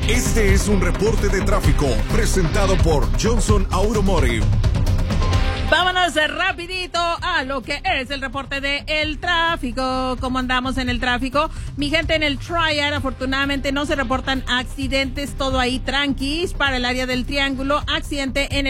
Este es un reporte de tráfico presentado por Johnson Automotive. Vámonos rapidito a lo que es el reporte de el tráfico. ¿Cómo andamos en el tráfico? Mi gente, en el Triad, afortunadamente no se reportan accidentes, todo ahí tranquis. Para el área del Triángulo, accidente en el